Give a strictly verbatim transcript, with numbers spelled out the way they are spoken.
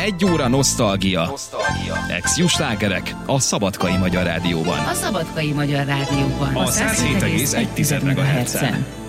Egy óra nosztalgia. Ex-Jó slágerek a Szabadkai Magyar Rádióban. A Szabadkai Magyar Rádióban. A száz hét egész egy MHz-en.